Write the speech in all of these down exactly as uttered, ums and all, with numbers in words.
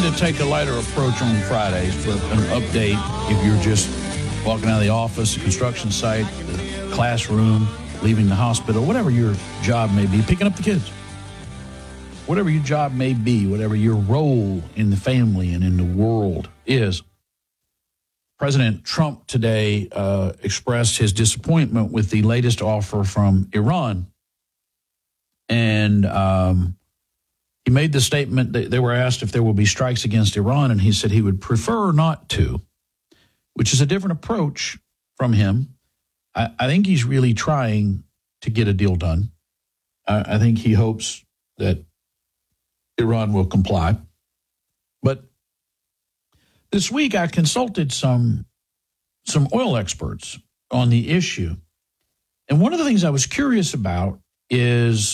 to take a lighter approach on Fridays, but an update if you're just walking out of the office, the construction site, the classroom, leaving the hospital, whatever your job may be, picking up the kids. Whatever your job may be, whatever your role in the family and in the world is. President Trump today uh, expressed his disappointment with the latest offer from Iran. And um, he made the statement that they were asked if there will be strikes against Iran, and he said he would prefer not to, which is a different approach from him. I, I think he's really trying to get a deal done. I, I think he hopes that Iran will comply. But this week I consulted some some oil experts on the issue. And one of the things I was curious about is,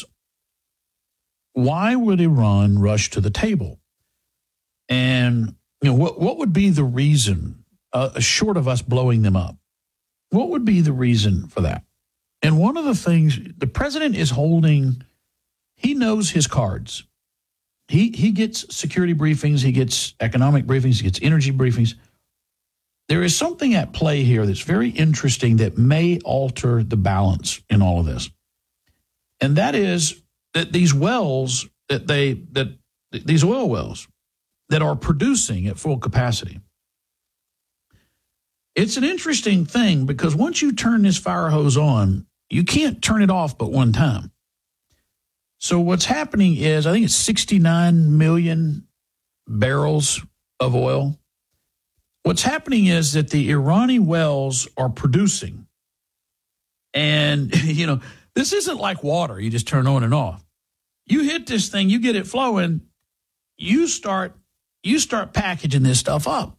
why would Iran rush to the table? And you know, what what would be the reason, uh, short of us blowing them up? What would be the reason for that? And one of the things, the president is holding, he knows his cards. He he gets security briefings, he gets economic briefings, he gets energy briefings. There is something at play here that's very interesting that may alter the balance in all of this. And that is that these wells, that they that these oil wells that are producing at full capacity. It's an interesting thing because once you turn this fire hose on, you can't turn it off but one time. So what's happening is, I think it's sixty-nine million barrels of oil. What's happening is that the Irani wells are producing. And, you know, this isn't like water. You just turn on and off. You hit this thing, you get it flowing, you start, you start packaging this stuff up.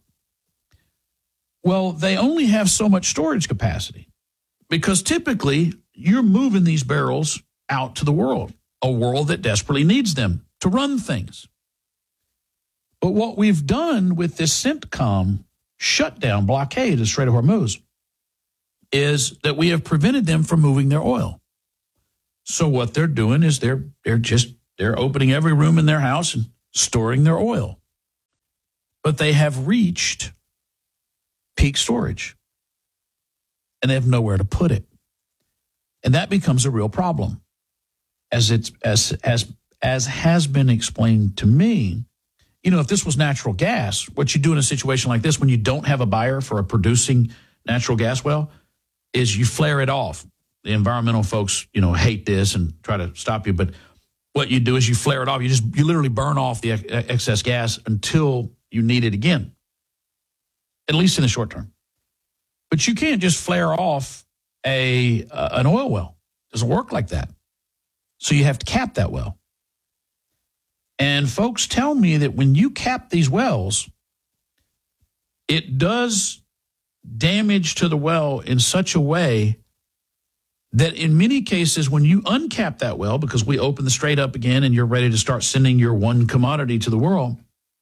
Well, they only have so much storage capacity because typically you're moving these barrels out to the world, a world that desperately needs them to run things. But what we've done with this CENTCOM shutdown blockade of the Strait of Hormuz is that we have prevented them from moving their oil. So what they're doing is they're they're just they're opening every room in their house and storing their oil. But they have reached peak storage, and they have nowhere to put it. And that becomes a real problem. As it's as as as has been explained to me, you know, if this was natural gas, what you do in a situation like this when you don't have a buyer for a producing natural gas well is you flare it off. The environmental folks, you know, hate this and try to stop you, but what you do is you flare it off. You just you literally burn off the excess gas until you need it again, at least in the short term. But you can't just flare off a uh, an oil well. It doesn't work like that. So you have to cap that well. And folks tell me that when you cap these wells, it does damage to the well in such a way that in many cases, when you uncap that well, because we open the strait up again and you're ready to start sending your one commodity to the world,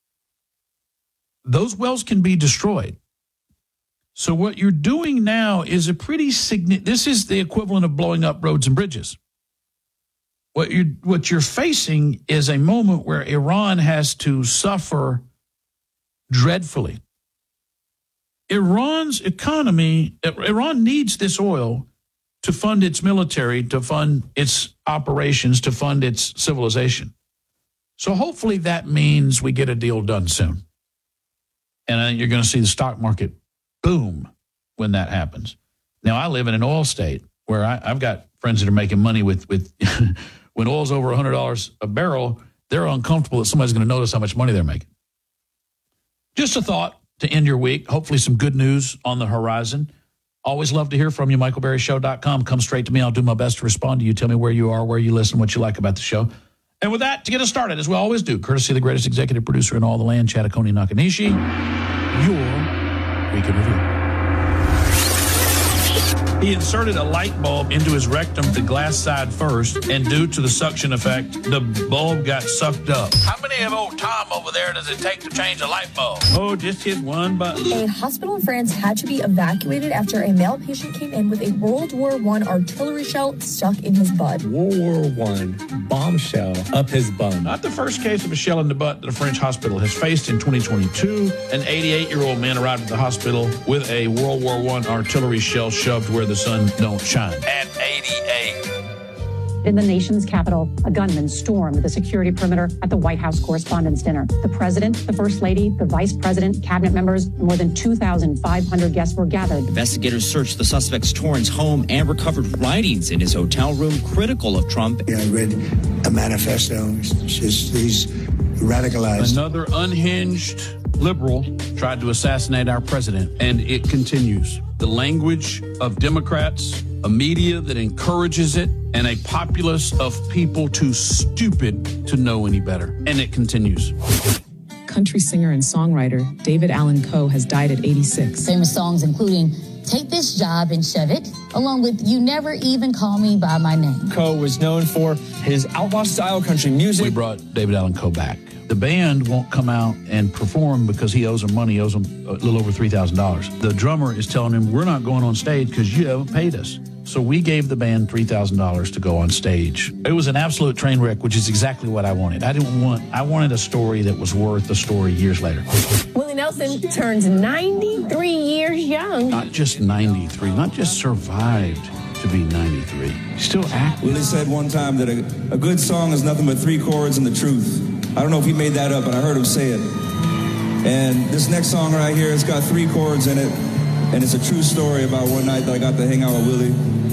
those wells can be destroyed. So what you're doing now is a pretty significant, this is the equivalent of blowing up roads and bridges. What you're, what you're facing is a moment where Iran has to suffer dreadfully. Iran's economy, Iran needs this oil to fund its military, to fund its operations, to fund its civilization. So hopefully that means we get a deal done soon. And I think you're going to see the stock market boom when that happens. Now, I live in an oil state where I, I've got friends that are making money with, with when oil's over one hundred dollars a barrel, they're uncomfortable that somebody's going to notice how much money they're making. Just a thought to end your week. Hopefully some good news on the horizon. Always love to hear from you, michael berry show dot com. Come straight to me. I'll do my best to respond to you. Tell me where you are, where you listen, what you like about the show. And with that, to get us started, as we always do, courtesy of the greatest executive producer in all the land, Chattaconi Nakanishi, your Week in Review. He inserted a light bulb into his rectum, the glass side first, and due to the suction effect, the bulb got sucked up. How many of old Tom over there does it take to change a light bulb? Oh, just hit one button. A hospital in France had to be evacuated after a male patient came in with a World War One artillery shell stuck in his butt. World War One bombshell up his bum. Not the first case of a shell in the butt that a French hospital has faced. In twenty twenty-two, an eighty-eight-year-old man arrived at the hospital with a World War One artillery shell shoved where the sun don't shine. At eighty-eight. In the nation's capital, a gunman stormed the security perimeter at the White House Correspondents' Dinner. The president, the first lady, the vice president, cabinet members, and more than two thousand five hundred guests were gathered. Investigators searched the suspect's Torrance home and recovered writings in his hotel room critical of Trump. Yeah, I read a manifesto. It's just he's radicalized. Another unhinged liberal tried to assassinate our president, and it continues. The language of Democrats, a media that encourages it, and a populace of people too stupid to know any better. And it continues. Country singer and songwriter David Allan Coe has died at eighty-six. Famous songs including Take This Job and Shove It, along with You Never Even Call Me By My Name. Coe was known for his outlaw-style country music. We brought David Allan Coe back. The band won't come out and perform because he owes them money, he owes them a little over three thousand dollars. The drummer is telling him, we're not going on stage because you haven't paid us. So we gave the band three thousand dollars to go on stage. It was an absolute train wreck, which is exactly what I wanted. I didn't want, I wanted a story that was worth the story years later. Willie Nelson turns ninety-three years young. Not just ninety-three, not just survived to be ninety-three. Still active. Willie said one time that a, a good song is nothing but three chords and the truth. I don't know if he made that up, but I heard him say it. And this next song right here, it's got three chords in it, and it's a true story about one night that I got to hang out with Willie.